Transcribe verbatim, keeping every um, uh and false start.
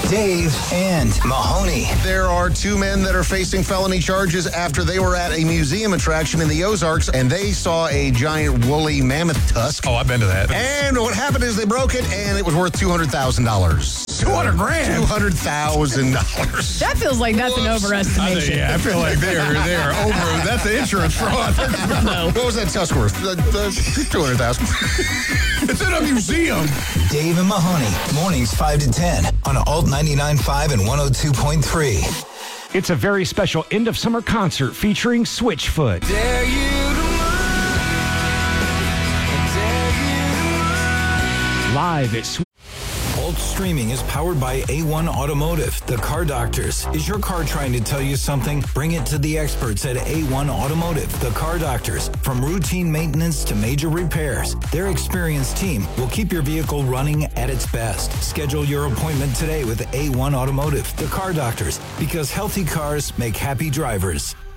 Dave and Mahoney. There are two men that are facing felony charges after they were at a museum attraction in the Ozarks and they saw a giant woolly mammoth tusk. Oh, I've been to that. And what happened is they broke it and it was worth two hundred thousand dollars. two hundred grand? two hundred thousand dollars. That feels like that's an overestimation. I, yeah, I feel like they're, they're over. That's the insurance fraud. No. What was that tusk worth? The, the two hundred thousand dollars. It's in a museum. Dave and Mahoney, mornings five to ten on Alt ninety-nine point five and one oh two point three. It's a very special end of summer concert featuring Switchfoot. Dare you to run, dare you to run. Live at Switchfoot. Alt Streaming is powered by A one Automotive, the car doctors. Is your car trying to tell you something? Bring it to the experts at A one Automotive, the car doctors. From routine maintenance to major repairs, their experienced team will keep your vehicle running at its best. Schedule your appointment today with A one Automotive, the car doctors, because healthy cars make happy drivers.